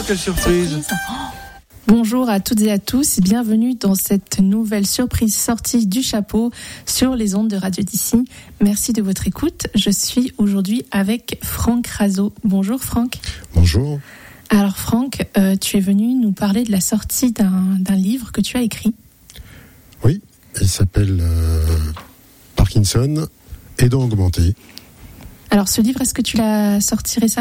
quelle surprise. Bonjour à toutes et à tous, bienvenue dans cette nouvelle surprise sortie du chapeau sur les ondes de Radio d'ici. Merci de votre écoute. Je suis aujourd'hui avec Franck Razot. Bonjour Franck. Bonjour. Alors Franck, tu es venu nous parler de la sortie d'un livre que tu as écrit. Oui, il s'appelle Parkinson, aidant augmenté. Alors ce livre, est-ce que tu l'as sorti récemment ?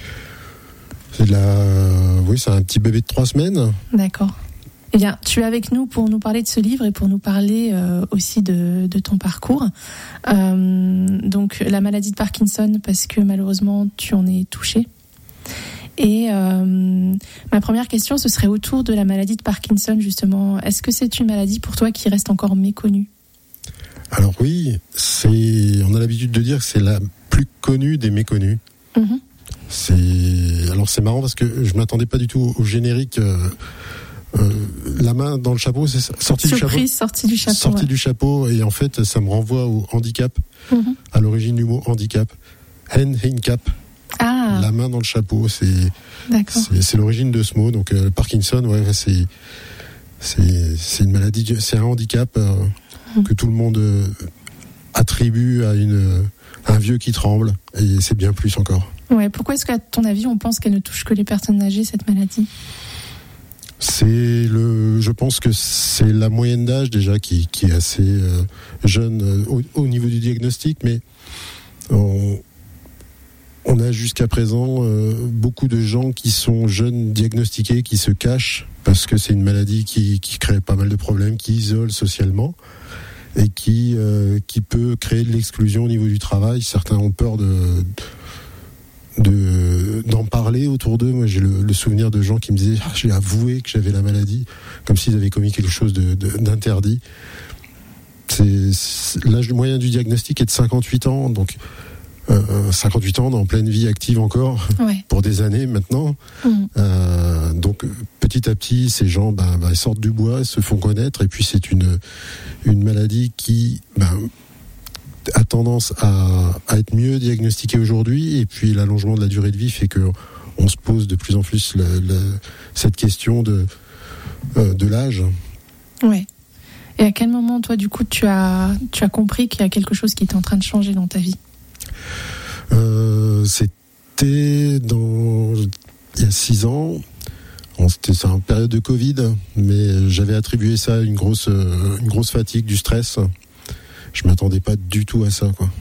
Oui, c'est un petit bébé de 3 semaines. D'accord. Eh bien, tu es avec nous pour nous parler de ce livre et pour nous parler aussi de ton parcours. Donc, la maladie de Parkinson, parce que malheureusement, tu en es touché. Et ma première question, ce serait autour de la maladie de Parkinson, justement. Est-ce que c'est une maladie pour toi qui reste encore méconnue ? Alors oui, on a l'habitude de dire que c'est la plus connue des méconnues. Mm-hmm. C'est marrant parce que je m'attendais pas du tout au générique. La main dans le chapeau, c'est sorti du chapeau, et en fait, ça me renvoie au handicap, à l'origine du mot handicap, handicap. Ah. La main dans le chapeau, c'est l'origine de ce mot. Donc Parkinson, ouais, c'est une maladie, c'est un handicap que tout le monde attribue à un vieux qui tremble, et c'est bien plus encore. Ouais, pourquoi est-ce qu'à ton avis, on pense qu'elle ne touche que les personnes âgées, cette maladie ? Je pense que c'est la moyenne d'âge déjà qui est assez jeune au niveau du diagnostic, mais on a jusqu'à présent beaucoup de gens qui sont jeunes diagnostiqués, qui se cachent parce que c'est une maladie qui crée pas mal de problèmes, qui isole socialement et qui peut créer de l'exclusion au niveau du travail. Certains ont peur d'en parler autour d'eux. Moi, j'ai le souvenir de gens qui me disaient j'ai avoué que j'avais la maladie, comme s'ils avaient commis quelque chose d'interdit. L'âge moyen du diagnostic est de 58 ans, donc 58 ans, en pleine vie active encore, ouais. Pour des années maintenant. Donc petit à petit, ces gens ils sortent du bois, se font connaître, et puis c'est une maladie qui a tendance à être mieux diagnostiquée aujourd'hui, et puis l'allongement de la durée de vie fait que on se pose de plus en plus cette question de l'âge. Ouais. Et à quel moment, toi, du coup, tu as compris qu'il y a quelque chose qui était en train de changer dans ta vie ? C'était il y a 6 ans. C'était en période de Covid, mais j'avais attribué ça à une grosse fatigue, du stress. Je m'attendais pas du tout à ça, quoi.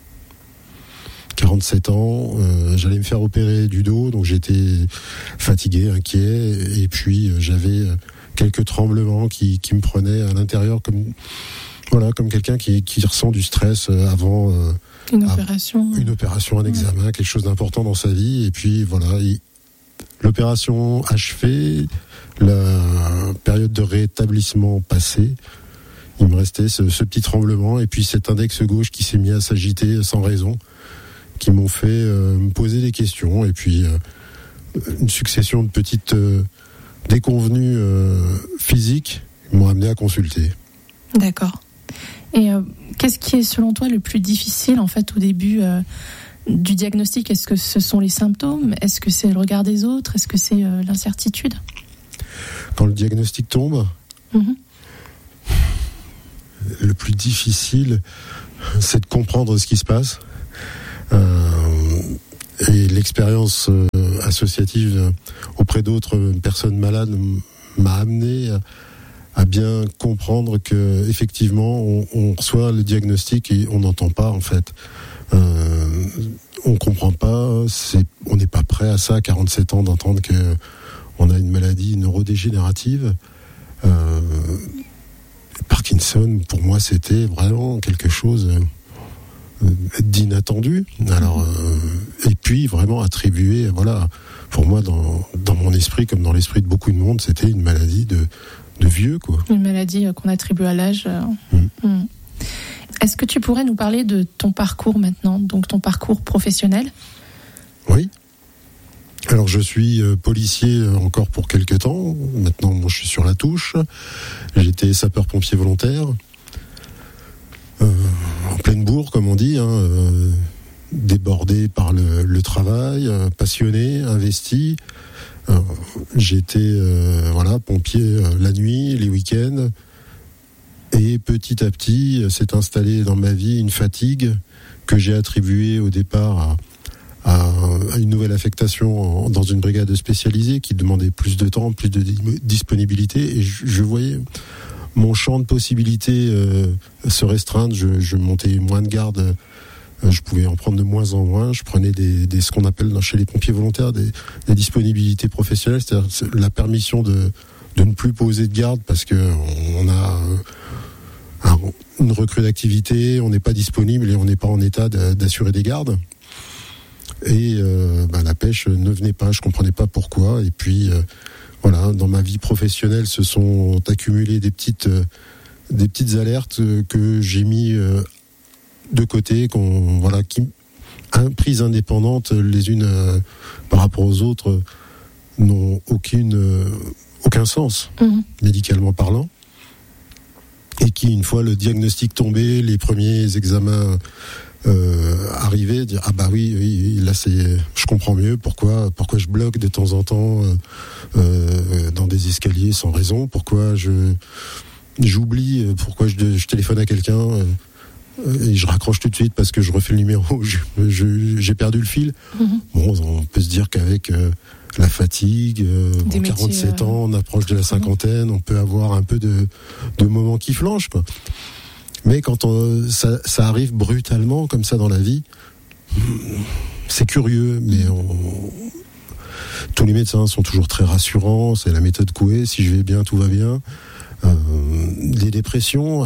47 ans, j'allais me faire opérer du dos, donc j'étais fatigué, inquiet, et puis j'avais quelques tremblements qui me prenaient à l'intérieur, comme quelqu'un qui ressent du stress avant une opération, un examen, quelque chose d'important dans sa vie, et puis voilà, l'opération achevée, la période de rétablissement passée. Il me restait ce petit tremblement, et puis cet index gauche qui s'est mis à s'agiter sans raison, qui m'ont fait me poser des questions, et puis une succession de petites déconvenues physiques m'ont amené à consulter. D'accord. Et qu'est-ce qui est selon toi le plus difficile en fait au début du diagnostic ? Est-ce que ce sont les symptômes ? Est-ce que c'est le regard des autres ? Est-ce que c'est l'incertitude ? Quand le diagnostic tombe, le plus difficile, c'est de comprendre ce qui se passe. Et l'expérience associative auprès d'autres personnes malades m'a amené à bien comprendre que effectivement on reçoit le diagnostic et on n'entend pas, en fait. On comprend pas, on n'est pas prêt à ça à 47 ans d'entendre que on a une maladie neurodégénérative. Parkinson, pour moi, c'était vraiment quelque chose d'inattendu. Alors, et puis vraiment attribué, voilà, pour moi, dans mon esprit, comme dans l'esprit de beaucoup de monde, c'était une maladie de vieux, quoi. Une maladie qu'on attribue à l'âge. Est-ce que tu pourrais nous parler de ton parcours maintenant, donc ton parcours professionnel ? Oui. Alors je suis policier encore pour quelques temps. Maintenant, je suis sur la touche. J'étais sapeur-pompier volontaire. En pleine bourre, comme on dit, débordé par le travail, passionné, investi. J'étais pompier la nuit, les week-ends, et petit à petit s'est installée dans ma vie une fatigue que j'ai attribuée au départ à une nouvelle affectation dans une brigade spécialisée qui demandait plus de temps, plus de disponibilité, et je voyais mon champ de possibilités se restreindre. Je montais moins de garde, je pouvais en prendre de moins en moins. Je prenais ce qu'on appelle chez les pompiers volontaires des disponibilités professionnelles, c'est-à-dire la permission de ne plus poser de garde parce que on a une recrue d'activité, on n'est pas disponible et on n'est pas en état d'assurer des gardes. Et la pêche ne venait pas, je comprenais pas pourquoi. Et puis dans ma vie professionnelle se sont accumulées des petites alertes que j'ai mis de côté, qui prises indépendantes les unes par rapport aux autres n'ont aucun sens médicalement parlant, et qui, une fois le diagnostic tombé, les premiers examens arriver, dire oui, là je comprends mieux pourquoi je bloque de temps en temps dans des escaliers sans raison, pourquoi j'oublie, pourquoi je téléphone à quelqu'un et je raccroche tout de suite parce que je refais le numéro, j'ai perdu le fil. Bon, on peut se dire qu'avec la fatigue, 47 ans, on approche de la cinquantaine, on peut avoir un peu de moments qui flanchent, quoi. Mais quand ça arrive brutalement comme ça dans la vie, c'est curieux, mais tous les médecins sont toujours très rassurants, c'est la méthode Coué, si je vais bien, tout va bien. Des dépressions,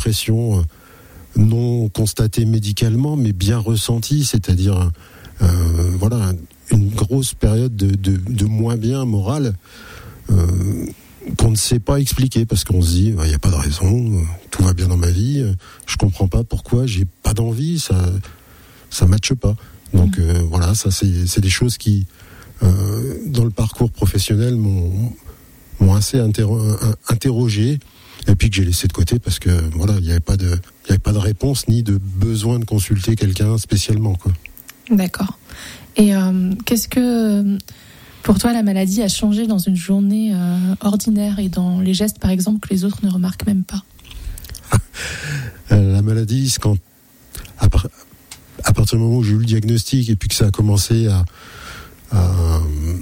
non constatées médicalement, mais bien ressenties, c'est-à-dire une grosse période de moins bien moral, qu'on ne sait pas expliquer, parce qu'on se dit il n'y a pas de raison, tout va bien dans ma vie, je comprends pas pourquoi j'ai pas d'envie, ça matche pas. Donc ça c'est des choses qui dans le parcours professionnel m'ont assez interrogé, et puis que j'ai laissé de côté parce que il n'y avait pas de réponse ni de besoin de consulter quelqu'un spécialement, quoi. D'accord. Et qu'est-ce que pour toi la maladie a changé dans une journée ordinaire et dans les gestes par exemple que les autres ne remarquent même pas? La maladie, c'est quand à partir du moment où j'ai eu le diagnostic et puis que ça a commencé à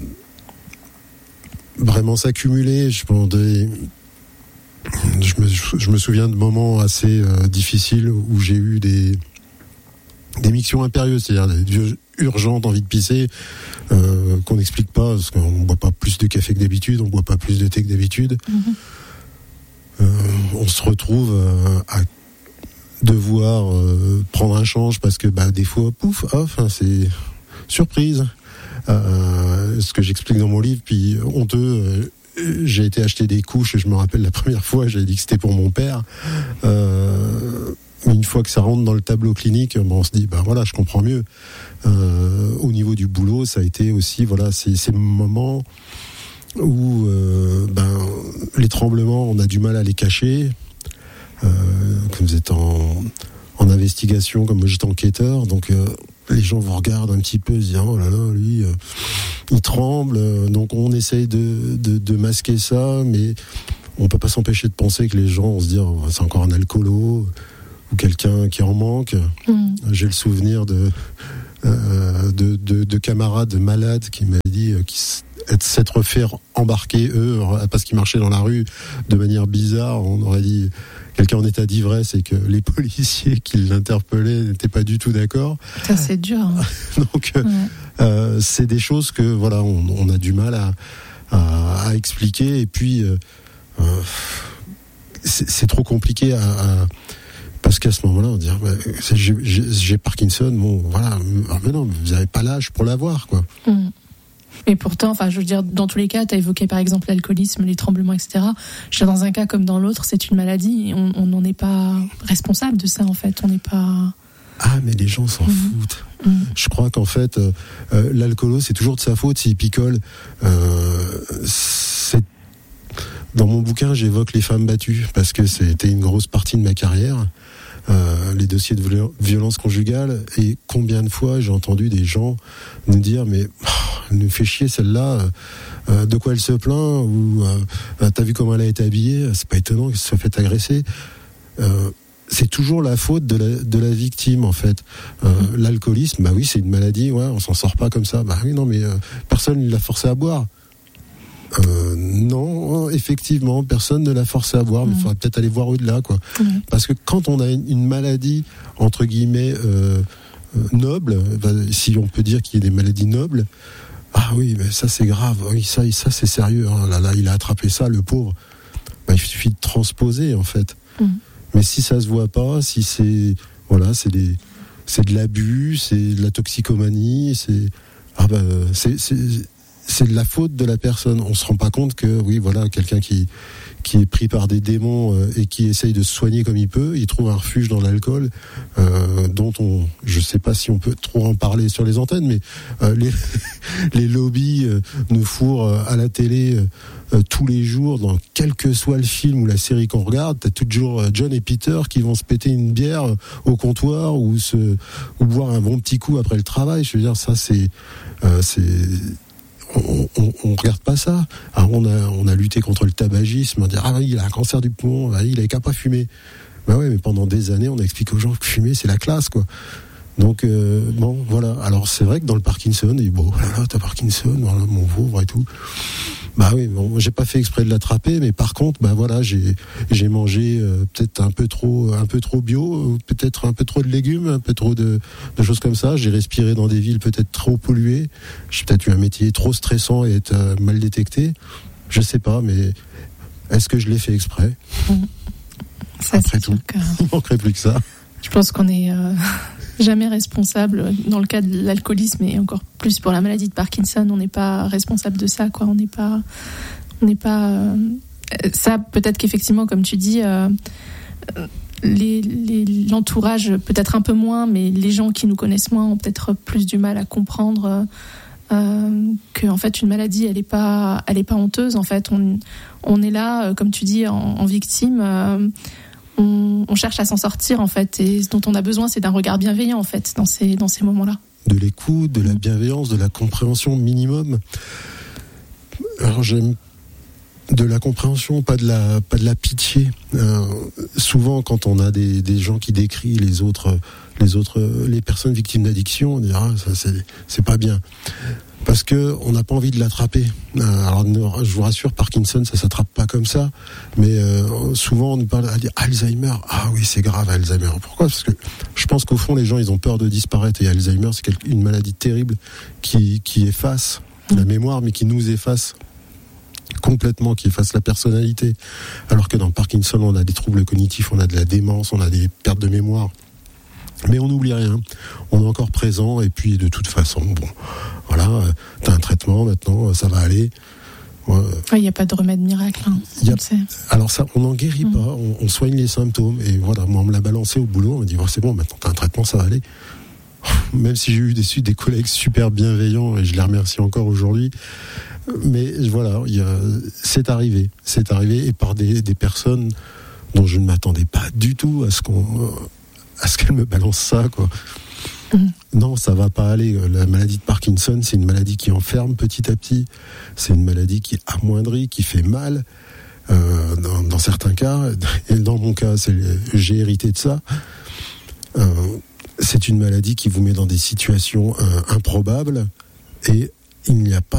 vraiment s'accumuler, je me souviens de moments assez difficiles où j'ai eu des mictions impérieuses, c'est-à-dire des urgentes, envie de pisser, qu'on n'explique pas, parce qu'on ne boit pas plus de café que d'habitude, on ne boit pas plus de thé que d'habitude. On se retrouve à devoir prendre un change parce que des fois, c'est surprise. Ce que j'explique dans mon livre, puis honteux, j'ai été acheter des couches, et je me rappelle la première fois, j'avais dit que c'était pour mon père. Une fois que ça rentre dans le tableau clinique, on se dit je comprends mieux. Au niveau du boulot, ça a été aussi ces moments où les tremblements, on a du mal à les cacher. Quand vous êtes en investigation, comme moi j'étais enquêteur, donc les gens vous regardent un petit peu, se disant oh là là, lui il tremble, donc on essaye de masquer ça, mais on peut pas s'empêcher de penser que les gens vont se dire c'est encore un alcoolo ou quelqu'un qui en manque. J'ai le souvenir de camarades malades qui m'avaient dit s'être fait embarquer eux parce qu'ils marchaient dans la rue de manière bizarre. On aurait dit quelqu'un en état d'ivresse et que les policiers qui l'interpellaient n'étaient pas du tout d'accord. Ça c'est dur. Hein. Donc c'est des choses que on a du mal à expliquer, et puis c'est trop compliqué parce qu'à ce moment-là, on dit j'ai Parkinson, mais non, vous n'avez pas l'âge pour l'avoir, quoi. Et pourtant, je veux dire, dans tous les cas, tu as évoqué par exemple l'alcoolisme, les tremblements, etc. Dans un cas comme dans l'autre, c'est une maladie, et on n'en est pas responsable de ça, en fait. On n'est pas... Ah, mais les gens s'en foutent. Je crois qu'en fait, l'alcoolo, c'est toujours de sa faute s'il picole. Dans mon bouquin, j'évoque les femmes battues, parce que c'était une grosse partie de ma carrière. Les dossiers de violence conjugale, et combien de fois j'ai entendu des gens nous dire mais elle nous fait chier celle-là, de quoi elle se plaint, ou t'as vu comment elle a été habillée, c'est pas étonnant qu'elle se soit fait agresser. C'est toujours la faute de la victime, en fait. L'alcoolisme, bah oui, c'est une maladie, ouais, on s'en sort pas comme ça. Bah oui, non, mais personne ne l'a forcé à boire. Non, effectivement, personne ne l'a forcé à boire, mais il faudrait peut-être aller voir au-delà, quoi. Parce que quand on a une maladie, entre guillemets, noble, si on peut dire qu'il y a des maladies nobles, ah oui, mais ça c'est grave, oui, ça c'est sérieux, hein. Là, il a attrapé ça, le pauvre. Bah, il suffit de transposer, en fait. Mais si ça se voit pas, si c'est de l'abus, c'est de la toxicomanie, c'est de la faute de la personne. On se rend pas compte que, oui, voilà, quelqu'un qui est pris par des démons et qui essaye de se soigner comme il peut, il trouve un refuge dans l'alcool, dont je sais pas si on peut trop en parler sur les antennes, mais les lobbies nous fourrent à la télé tous les jours, dans quel que soit le film ou la série qu'on regarde, t'as toujours John et Peter qui vont se péter une bière au comptoir ou boire un bon petit coup après le travail. Je veux dire, ça on regarde pas ça. Alors on a lutté contre le tabagisme, on dit il a un cancer du poumon, il avait qu'à pas fumer. Bah ouais, mais pendant des années on a expliqué aux gens que fumer c'est la classe, quoi. Donc bon, voilà. Alors c'est vrai que dans le Parkinson, et bon, là t'as Parkinson, voilà, mon pauvre et tout. Bah oui, bon, j'ai pas fait exprès de l'attraper, mais par contre, bah voilà, j'ai mangé peut-être un peu trop bio, peut-être un peu trop de légumes, un peu trop de choses comme ça. J'ai respiré dans des villes peut-être trop polluées. J'ai peut-être eu un métier trop stressant et être mal détecté. Je sais pas, mais est-ce que je l'ai fait exprès ? Ça, après tout, il manquerait plus que ça. Je pense qu'on est jamais responsable dans le cas de l'alcoolisme et encore plus pour la maladie de Parkinson. On n'est pas responsable de ça, quoi. On n'est pas. Ça, peut-être qu'effectivement, comme tu dis, l'entourage peut-être un peu moins, mais les gens qui nous connaissent moins ont peut-être plus du mal à comprendre que en fait une maladie, elle est pas honteuse. En fait, on est là, comme tu dis, en victime. On cherche à s'en sortir, en fait, et ce dont on a besoin, c'est d'un regard bienveillant, en fait, dans ces moments-là. De l'écoute, de la bienveillance, de la compréhension minimum. Alors j'aime de la compréhension, pas de la pitié. Souvent, quand on a des gens qui décrient les personnes victimes d'addiction, on dit ça c'est pas bien. Parce que on n'a pas envie de l'attraper. Alors, je vous rassure, Parkinson, ça s'attrape pas comme ça. Mais souvent, on nous parle Alzheimer. Ah oui, c'est grave, Alzheimer. Pourquoi ? Parce que je pense qu'au fond, les gens, ils ont peur de disparaître. Et Alzheimer, c'est une maladie terrible qui efface la mémoire, mais qui nous efface complètement, qui efface la personnalité. Alors que dans Parkinson, on a des troubles cognitifs, on a de la démence, on a des pertes de mémoire. Mais on n'oublie rien, on est encore présent, et puis de toute façon, bon, voilà, t'as un traitement maintenant, ça va aller. Il n'y a pas de remède miracle, hein, alors ça, on n'en guérit pas, on soigne les symptômes, et voilà, moi on me l'a balancé au boulot, on m'a dit, c'est bon, maintenant t'as un traitement, ça va aller. Même si j'ai eu des collègues super bienveillants, et je les remercie encore aujourd'hui, mais voilà, c'est arrivé, et par des personnes dont je ne m'attendais pas du tout à ce qu'elle me balance ça, quoi. Non, ça va pas aller. La maladie de Parkinson, c'est une maladie qui enferme petit à petit. C'est une maladie qui amoindrit, qui fait mal. Dans certains cas, et dans mon cas, j'ai hérité de ça. C'est une maladie qui vous met dans des situations improbables, et il n'y a pas